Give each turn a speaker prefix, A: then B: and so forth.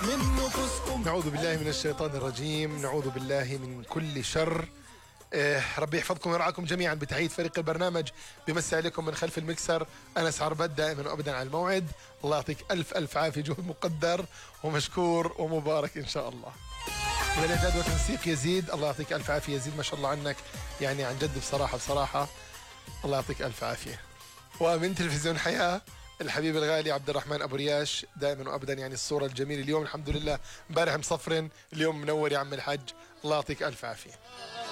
A: نعوذ بالله من الشيطان الرجيم، نعوذ بالله من كل شر. ربي يحفظكم ويرعاكم جميعا. بتحية فريق البرنامج بمسي عليكم من خلف المكسر أنس عربد، دائما وأبدا على الموعد. الله يعطيك ألف ألف عافية، جهد مقدر ومشكور ومبارك إن شاء الله. من الإعداد وتنسيق يزيد، الله يعطيك ألف عافية يزيد، ما شاء الله عنك، يعني عن جد بصراحة الله يعطيك ألف عافية. ومن تلفزيون حياة الحبيب الغالي عبد الرحمن أبو رياش، دائما وأبدا يعني الصورة الجميلة. اليوم الحمد لله امبارح مصفرن، اليوم منور يا عم الحج، الله يعطيك ألف عافية.